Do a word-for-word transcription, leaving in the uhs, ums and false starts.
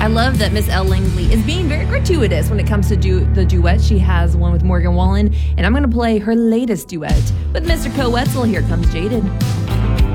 I love that Miss Elle Langley is being very gratuitous when it comes to du- the duet. She has one with Morgan Wallen, and I'm going to play her latest duet with Mister Koetzel. Here comes Jaded.